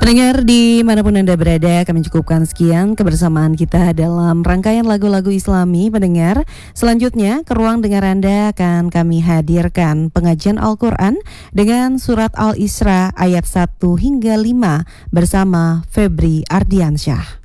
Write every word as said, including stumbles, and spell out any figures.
Pendengar dimanapun Anda berada, kami cukupkan sekian kebersamaan kita dalam rangkaian lagu-lagu Islami. Pendengar, selanjutnya ke ruang dengar Anda akan kami hadirkan pengajian Al-Quran dengan surat Al-Isra ayat satu hingga lima bersama Febri Ardiansyah.